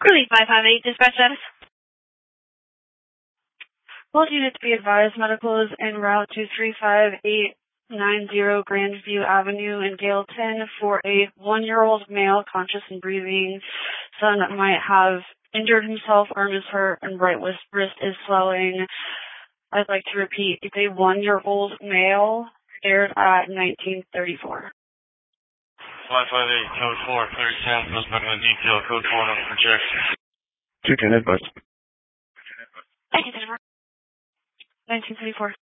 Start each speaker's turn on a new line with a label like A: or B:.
A: Curly 558, dispatch status. Both units be advised, medical is en route to 35890 Grandview Avenue in Gailton for a 1-year-old male, conscious and breathing. Son might have injured himself, arm is hurt, and right wrist is swelling. I'd like to repeat, it's a 1-year-old male, aired at 1934.
B: 558, code 4, clear 10, goes back in detail, code 4, no projection.
C: 210 advice.
A: 1934.